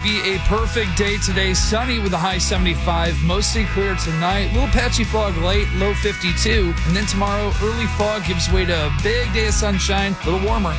Be a perfect day today. Sunny with a high 75. Mostly clear tonight. Little patchy fog late, low 52. And then tomorrow, early fog gives way to a big day of sunshine. A little warmer.